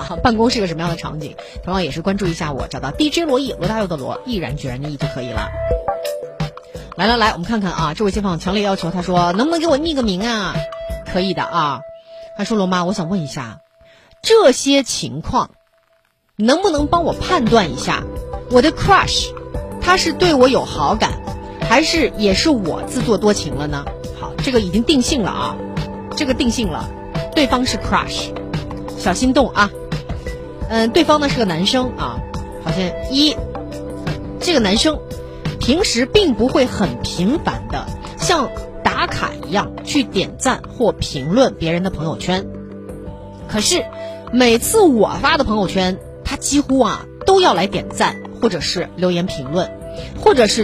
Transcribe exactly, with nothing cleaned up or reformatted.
办公是个什么样的场景？同样也是关注一下我，找到 D J 罗毅，罗大佑的罗，毅然决然的毅就可以了。来来来，我们看看啊，这位街坊强烈要求，他说能不能给我匿个名啊？可以的啊。他说罗妈，我想问一下，这些情况能不能帮我判断一下，我的 crush 他是对我有好感，还是也是我自作多情了呢？好，这个已经定性了啊，这个定性了，对方是 crush， 小心动啊。嗯，对方呢是个男生啊，好像一这个男生平时并不会很频繁的像打卡一样去点赞或评论别人的朋友圈，可是每次我发的朋友圈，他几乎啊都要来点赞，或者是留言评论，或者是